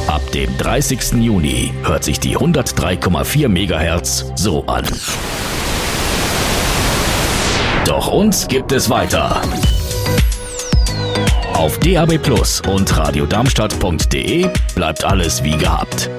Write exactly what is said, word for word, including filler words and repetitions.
Ab dem dreißigsten Juni hört sich die hundertdrei Komma vier Megahertz so an. Doch uns gibt es weiter. Auf D A B Plus und radiodarmstadt punkt de bleibt alles wie gehabt.